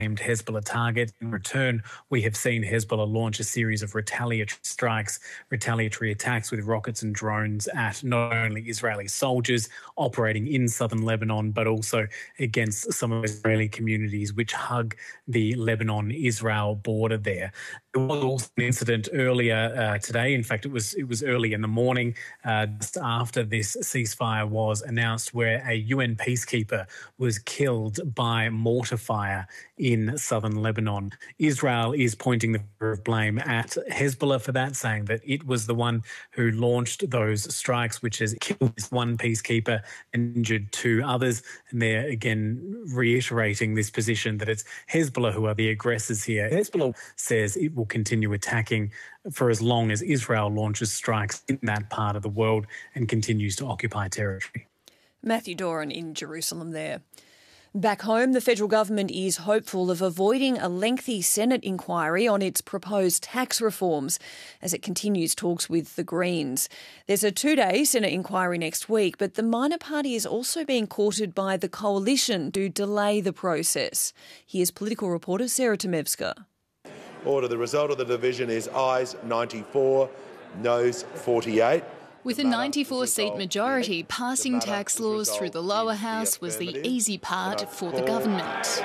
Hezbollah target. In return, we have seen Hezbollah launch a series of retaliatory strikes, retaliatory attacks with rockets and drones at not only Israeli soldiers operating in southern Lebanon, but also against some of the Israeli communities which hug the Lebanon-Israel border there. There was also an incident earlier today. In fact, it was early in the morning, just after this ceasefire was announced, where a UN peacekeeper was killed by mortar fire in southern Lebanon. Israel is pointing the finger of blame at Hezbollah for that, saying that it was the one who launched those strikes, which has killed this one peacekeeper and injured two others. And they're again reiterating this position that it's Hezbollah who are the aggressors here. Hezbollah says it will continue attacking for as long as Israel launches strikes in that part of the world and continues to occupy territory. Matthew Doran in Jerusalem there. Back home, the federal government is hopeful of avoiding a lengthy Senate inquiry on its proposed tax reforms as it continues talks with the Greens. There's a 2-day Senate inquiry next week, but the minor party is also being courted by the coalition to delay the process. Here's political reporter Sarah Temevska. Order. The result of the division is ayes 94, noes 48. With a 94-seat majority, passing tax laws through the lower house was the easy part for the government.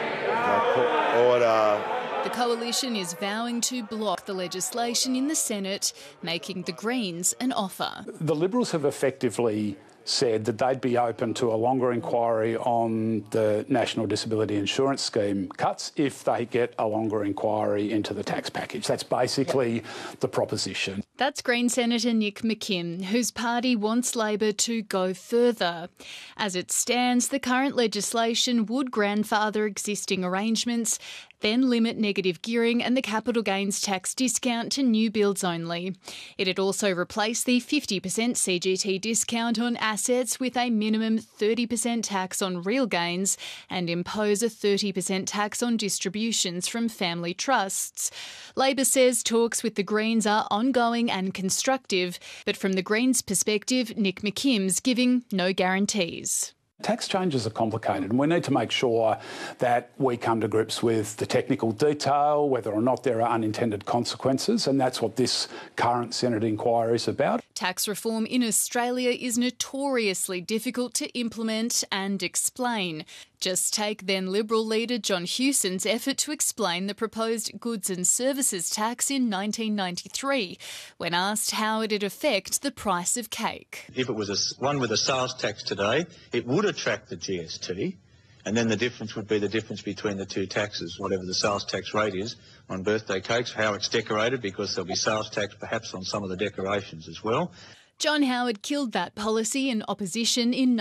Order. The coalition is vowing to block the legislation in the Senate, making the Greens an offer. The Liberals have effectively said that they'd be open to a longer inquiry on the National Disability Insurance Scheme cuts if they get a longer inquiry into the tax package. That's basically the proposition. That's Green Senator Nick McKim, whose party wants Labor to go further. As it stands, the current legislation would grandfather existing arrangements, then limit negative gearing and the capital gains tax discount to new builds only. It'd also replace the 50% CGT discount on assets with a minimum 30% tax on real gains and impose a 30% tax on distributions from family trusts. Labor says talks with the Greens are ongoing and constructive, but from the Greens' perspective, Nick McKim's giving no guarantees. Tax changes are complicated, and we need to make sure that we come to grips with the technical detail, whether or not there are unintended consequences, and that's what this current Senate inquiry is about. Tax reform in Australia is notoriously difficult to implement and explain. Just take then Liberal leader John Hewson's effort to explain the proposed goods and services tax in 1993, when asked how it'd affect the price of cake. If it was one with a sales tax today, it would attract the GST, and then the difference would be the difference between the two taxes, whatever the sales tax rate is on birthday cakes, how it's decorated, because there'll be sales tax perhaps on some of the decorations as well. John Howard killed that policy in opposition in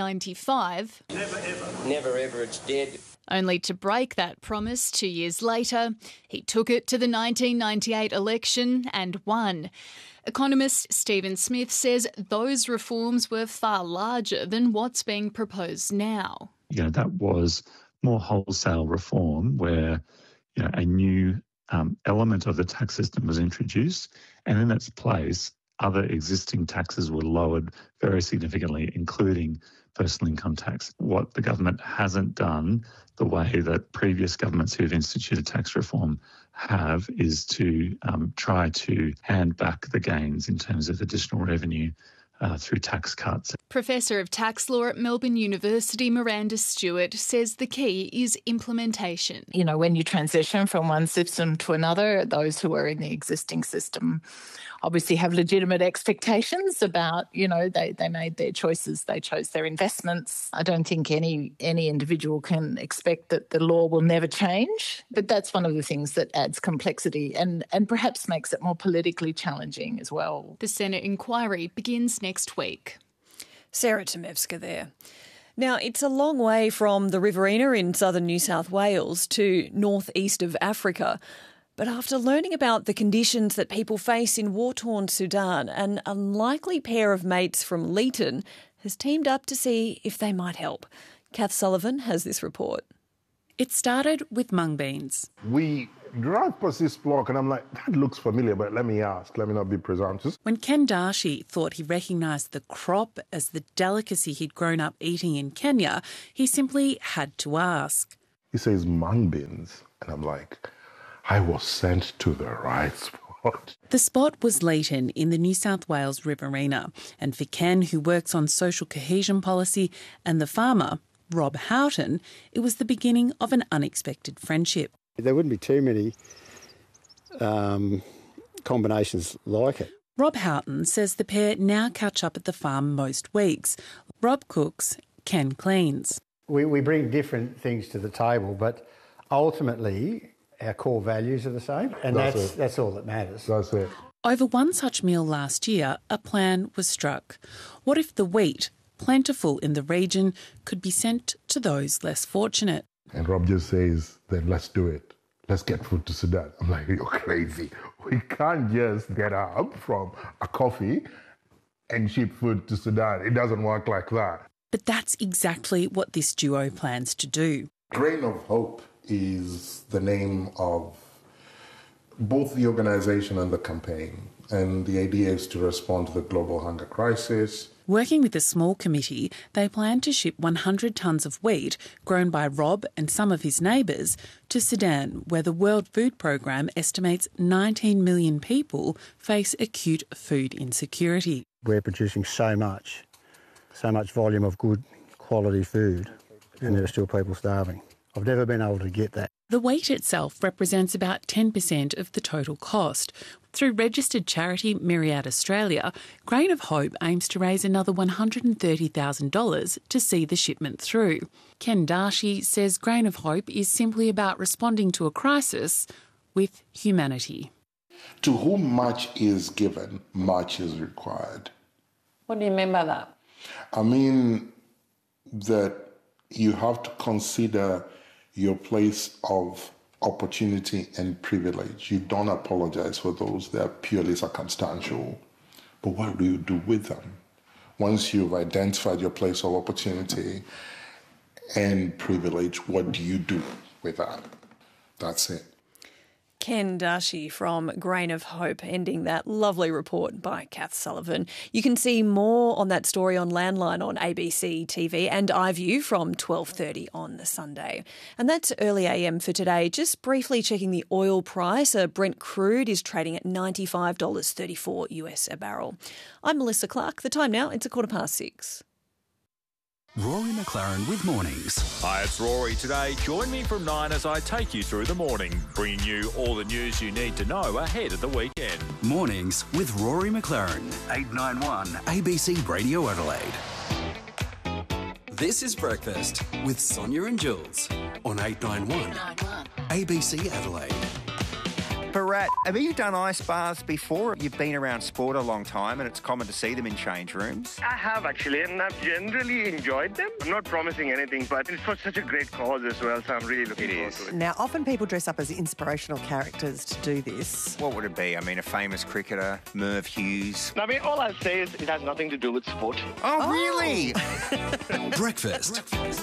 1995. Never ever, it's dead. Only to break that promise 2 years later. He took it to the 1998 election and won. Economist Stephen Smith says those reforms were far larger than what's being proposed now. That was more wholesale reform where, a new element of the tax system was introduced, and in its place, other existing taxes were lowered very significantly, including personal income tax. What the government hasn't done, the way that previous governments who have instituted tax reform have, is to try to hand back the gains in terms of additional revenue through tax cuts. Professor of Tax Law at Melbourne University, Miranda Stewart, says the key is implementation. When you transition from one system to another, those who are in the existing system obviously have legitimate expectations about, they made their choices, they chose their investments. I don't think any individual can expect that the law will never change, but that's one of the things that adds complexity and perhaps makes it more politically challenging as well. The Senate inquiry begins next week. Sarah Temevska there. Now, it's a long way from the Riverina in southern New South Wales to northeast of Africa. But after learning about the conditions that people face in war-torn Sudan, an unlikely pair of mates from Leeton has teamed up to see if they might help. Kath Sullivan has this report. It started with mung beans. We drive past this block and I'm like, that looks familiar, but let me ask, let me not be presumptuous. When Ken Darshi thought he recognised the crop as the delicacy he'd grown up eating in Kenya, he simply had to ask. He says mung beans. And I'm like, I was sent to the right spot. The spot was Leighton in the New South Wales Riverina, and for Ken, who works on social cohesion policy, and the farmer, Rob Houghton, it was the beginning of an unexpected friendship. There wouldn't be too many combinations like it. Rob Houghton says the pair now catch up at the farm most weeks. Rob cooks, Ken cleans. We bring different things to the table, but ultimately our core values are the same, and that's all that matters. That's it. Over one such meal last year, a plan was struck. What if the wheat, plentiful in the region, could be sent to those less fortunate? And Rob just says, then let's do it. Let's get food to Sudan. I'm like, you're crazy. We can't just get up from a coffee and ship food to Sudan. It doesn't work like that. But that's exactly what this duo plans to do. Grain of Hope is the name of both the organisation and the campaign. And the idea is to respond to the global hunger crisis. Working with a small committee, they plan to ship 100 tonnes of wheat grown by Rob and some of his neighbours to Sudan, where the World Food Programme estimates 19 million people face acute food insecurity. We're producing so much volume of good quality food, and there are still people starving. I've never been able to get that. The wheat itself represents about 10% of the total cost. Through registered charity Myriad Australia, Grain of Hope aims to raise another $130,000 to see the shipment through. Ken Darshi says Grain of Hope is simply about responding to a crisis with humanity. To whom much is given, much is required. What do you mean by that? I mean that you have to consider your place of opportunity and privilege. You don't apologize for those that are purely circumstantial. But what do you do with them? Once you've identified your place of opportunity and privilege, what do you do with that? That's it. Ken Darshi from Grain of Hope, ending that lovely report by Kath Sullivan. You can see more on that story on Landline on ABC TV and iView from 12:30 on the Sunday. And that's early AM for today. Just briefly checking the oil price. Brent crude is trading at $95.34 US a barrel. I'm Melissa Clark. The time now, it's 6:15. Rory McLaren with Mornings. Hi, it's Rory. Today, join me from 9 as I take you through the morning, bringing you all the news you need to know ahead of the weekend. Mornings with Rory McLaren. 891 ABC Radio Adelaide. This is Breakfast with Sonia and Jules on 891 ABC Adelaide. Barat, have you done ice baths before? You've been around sport a long time and it's common to see them in change rooms. I have actually, and I've generally enjoyed them. I'm not promising anything, but it's for such a great cause as well, so I'm really looking forward to it. Now, often people dress up as inspirational characters to do this. What would it be? I mean, a famous cricketer, Merv Hughes. I mean, all I'll say is it has nothing to do with sport. Oh, really? Breakfast.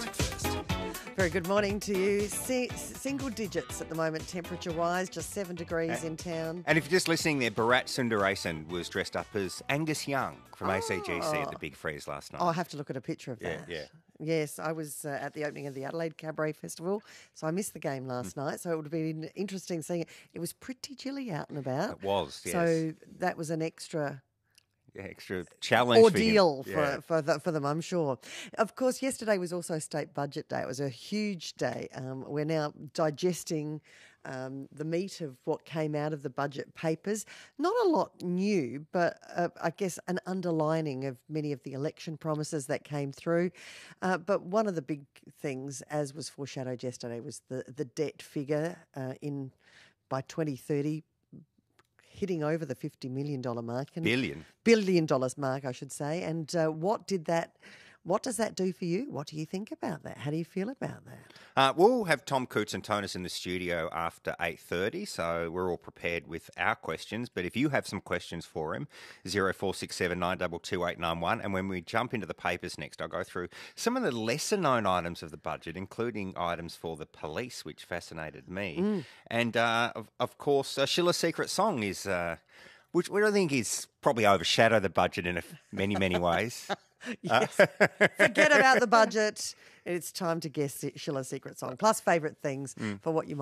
Very good morning to you. Single digits at the moment, temperature-wise, just 7 degrees in town. And if you're just listening there, Bharat Sundaresan was dressed up as Angus Young from ACGC at the Big Freeze last night. I'll have to look at a picture of that. Yeah. Yes, I was at the opening of the Adelaide Cabaret Festival, so I missed the game last night, so it would have been interesting seeing it. It was pretty chilly out and about. It was, yes. So that was an extra challenge ordeal for them, I'm sure. Of course, yesterday was also State Budget Day. It was a huge day. We're now digesting the meat of what came out of the budget papers. Not a lot new, but I guess an underlining of many of the election promises that came through. But one of the big things, as was foreshadowed yesterday, was the debt figure by 2030. Hitting over the $50 million mark. Billion dollars mark, I should say. And what does that do for you? What do you think about that? How do you feel about that? We'll have Tom Koutsantonis in the studio after 8:30, so we're all prepared with our questions. But if you have some questions for him, 0467 922 891. And when we jump into the papers next, I'll go through some of the lesser-known items of the budget, including items for the police, which fascinated me. And, of course, Sheila's Secret Song is... which I think is probably overshadowed the budget in many, many ways. Yes. Forget about the budget. It's time to guess Shiller's secret song, plus favourite things for what you might